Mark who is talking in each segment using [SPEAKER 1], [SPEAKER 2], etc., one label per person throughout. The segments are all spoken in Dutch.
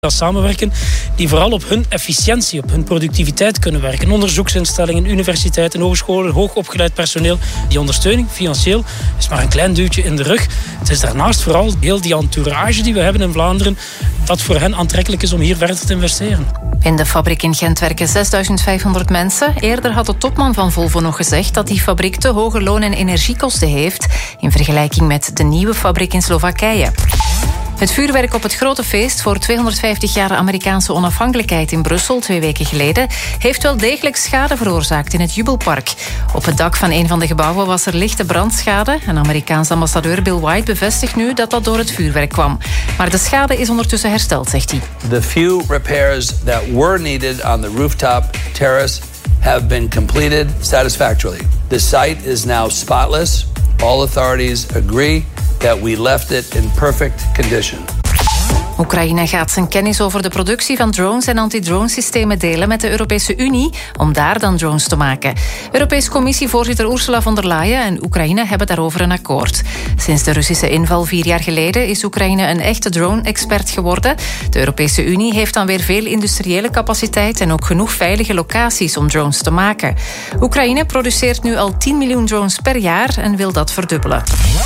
[SPEAKER 1] samenwerken, die vooral op hun efficiëntie, op hun productiviteit kunnen werken. Onderzoeksinstellingen, universiteiten, hogescholen, hoogopgeleid personeel. Die ondersteuning, financieel, is maar een klein duwtje in de rug. Het is daarnaast vooral heel die entourage die we hebben in Vlaanderen, dat voor hen aantrekkelijk is om hier verder te investeren.
[SPEAKER 2] In de fabriek in Gent werken 6.500 mensen. Eerder had de topman van Volvo nog gezegd dat die fabriek te hoge loon- en energiekosten heeft in vergelijking met de nieuwe fabriek in Slowakije. Het vuurwerk op het grote feest voor 250 jaar Amerikaanse onafhankelijkheid in Brussel 2 weken geleden heeft wel degelijk schade veroorzaakt in het Jubelpark. Op het dak van een van de gebouwen was er lichte brandschade. Een Amerikaanse ambassadeur Bill White bevestigt nu dat dat door het vuurwerk kwam. Maar de schade is ondertussen hersteld, zegt hij.
[SPEAKER 3] The few repairs that were needed on the rooftop terrace have been completed satisfactorily. The site is now spotless. All authorities agree that we left it in perfect condition.
[SPEAKER 2] Oekraïne gaat zijn kennis over de productie van drones en anti-drone-systemen delen met de Europese Unie om daar dan drones te maken. Europese Commissievoorzitter Ursula von der Leyen en Oekraïne hebben daarover een akkoord. Sinds de Russische inval 4 jaar geleden is Oekraïne een echte drone-expert geworden. De Europese Unie heeft dan weer veel industriële capaciteit en ook genoeg veilige locaties om drones te maken. Oekraïne produceert nu al 10 miljoen drones per jaar en wil dat verdubbelen.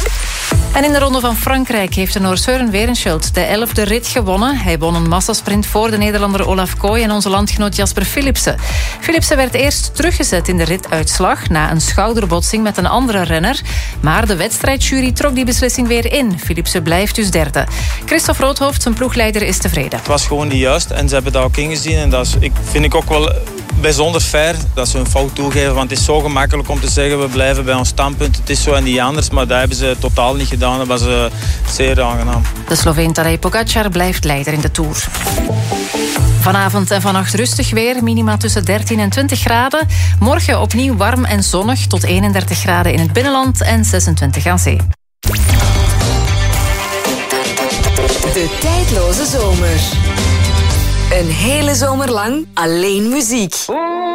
[SPEAKER 2] En in de Ronde van Frankrijk heeft de Noor Søren Werenskjold de 11e rit gewonnen. Hij won een massasprint voor de Nederlander Olaf Kooi en onze landgenoot Jasper Philipsen. Philipsen werd eerst teruggezet in de rituitslag na een schouderbotsing met een andere renner. Maar de wedstrijdjury trok die beslissing weer in. Philipsen blijft dus derde. Christophe Roodhoofd, zijn ploegleider, is tevreden.
[SPEAKER 4] Het was gewoon niet juist en ze hebben dat ook ingezien. En dat vind ik ook wel bijzonder fair dat ze hun fout toegeven. Want het is zo gemakkelijk om te zeggen we blijven bij ons standpunt. Het is zo en niet anders, maar dat hebben ze totaal niet gedaan. Dat was zeer aangenaam.
[SPEAKER 2] De Sloveen Tadej Pogačar blijft leider in de Tour. Vanavond en vannacht rustig weer, minima tussen 13 en 20 graden. Morgen opnieuw warm en zonnig, tot 31 graden in het binnenland en 26 aan zee.
[SPEAKER 5] De tijdloze zomer. Een hele zomer lang alleen muziek.